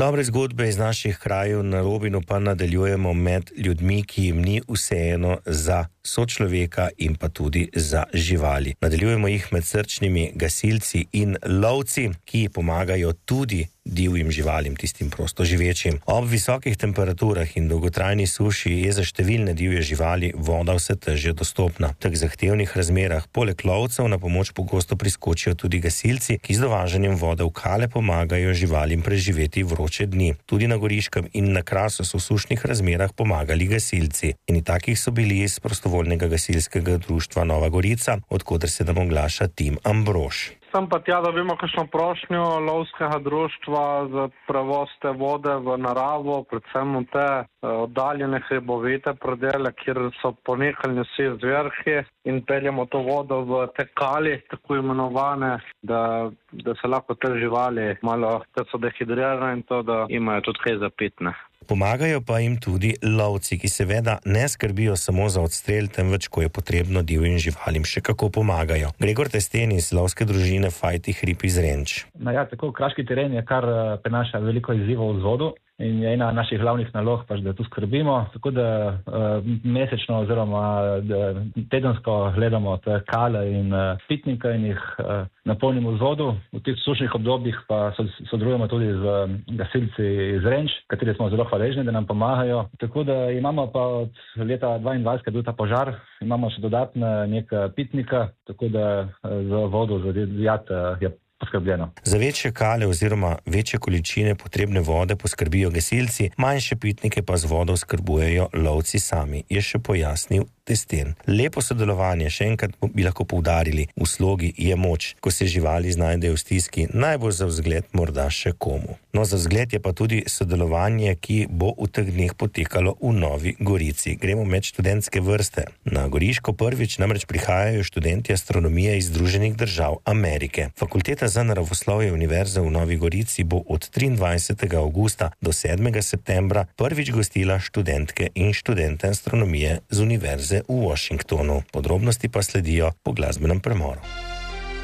Dobre zgodbe iz naših krajev na Robinu pa nadaljujemo med ljudmi, ki jim ni vseeno za sočloveka in pa tudi za živali. Nadaljujemo jih med srčnimi gasilci in lovci, ki pomagajo tudi divjim živalim, tistim prostoživečim. Ob visokih temperaturah in dolgotrajni suši je za številne divje živali voda vse težje dostopna. V teh zahtevnih razmerah poleg lovcev na pomoč pogosto priskočijo tudi gasilci, ki z dovažanjem vode v kale pomagajo živalim preživeti vroče dni. Tudi na Goriškem in na Krasu so v sušnih razmerah pomagali gasilci. In takih so bili iz prostovoljnega gasilskega društva Nova Gorica, od koder se nam oglaša Tim Ambrož. Sem pa tja, da vemo kakšno prošnjo lovskega društva za prevoz te vode v naravo, predvsem v te oddaljene hribovite predele, kjer so ponehali vsi zverhi in peljemo to vodo v te kali, tako imenovane, da se lahko te živali malo, da so dehidrirane in to, da imajo tudi kaj za pitne. Pomagajo pa jim tudi lovci, ki seveda ne skrbijo samo za odstrel, temveč ko je potrebno divjim živalim še kako pomagajo. Gregor Testen iz lovske družine Fajti hrib iz Renč. Ja, tako kraški teren je kar prenaša veliko izzivov v vodu in je ena naših glavnih nalog, da tu skrbimo, tako da mesečno oziroma tedensko gledamo te kale in pitnike in jih napolnimo z vodo. V teh sušnih obdobjih pa sodelujemo tudi z gasilci iz Renč, kateri smo zelo hvaležni, da nam pomagajo. Tako da imamo pa od leta 2022, ko je bil ta požar, imamo še dodatne nekaj pitnika, tako da za vodo, za divjad je poskrbljeno. Za večje kale oziroma večje količine potrebne vode poskrbijo gasilci, manjše pitnike pa z vodo skrbujejo lovci sami, je še pojasnil Testen. Lepo sodelovanje, še enkrat bi lahko poudarili, v slogi je moč, ko se živali znajdejo v stiski, najbolj za vzgled morda še komu. No, za vzgled je pa tudi sodelovanje, ki bo v teh dneh potekalo v Novi Gorici. Gremo med študentske vrste. Na Goriško prvič namreč prihajajo študenti astronomije iz Združenih držav Amerike. Fakulteta za naravoslovje Univerze v Novi Gorici bo od 23. avgusta do 7. septembra prvič gostila študentke in študente astronomije z Univerze v Washingtonu. Podrobnosti pa sledijo po glasbenem premoru.